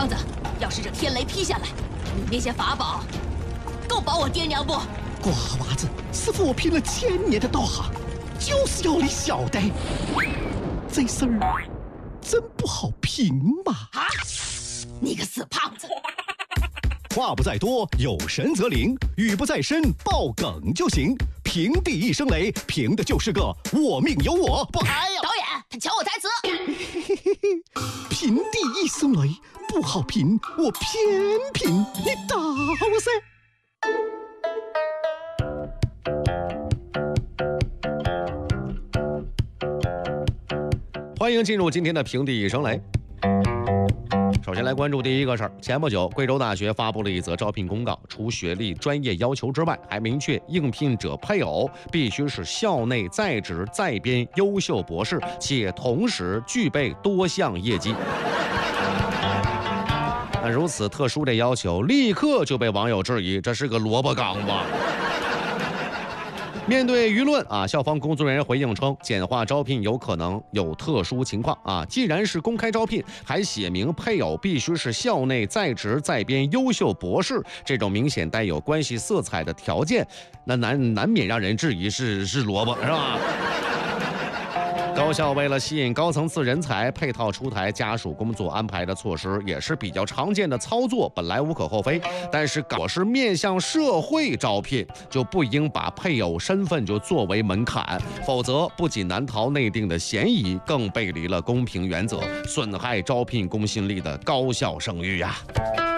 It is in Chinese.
胖子，要是这天雷劈下来，你那些法宝够保我爹娘不？ 瓜娃子，师傅我拼了1000年的道行，就是要你晓得，这事儿真不好评嘛！ 啊！你个死胖子！ 话不在多，有神则灵；语不在深，爆梗就行。平地一声雷，凭的就是个我命由我不。 哎呀，导演，他抢我台词！ 平地一声雷，不好评，我偏评，你打我噻！ 欢迎进入今天的平地一声雷。首先来关注第一个事儿。前不久，贵州大学发布了一则招聘公告，除学历、专业要求之外，还明确应聘者配偶必须是校内在职在编优秀博士，且同时具备多项业绩。那如此特殊的要求，立刻就被网友质疑，这是个萝卜岗吧？面对舆论校方工作人员回应称，简化招聘有可能有特殊情况既然是公开招聘，还写明配偶必须是校内在职在编优秀博士，这种明显带有关系色彩的条件，那难免让人质疑是萝卜，是吧？高校为了吸引高层次人才，配套出台家属工作安排的措施，也是比较常见的操作，本来无可厚非。但是，我是面向社会招聘，就不应把配偶身份就作为门槛，否则不仅难逃内定的嫌疑，更背离了公平原则，损害招聘公信力的高校声誉呀。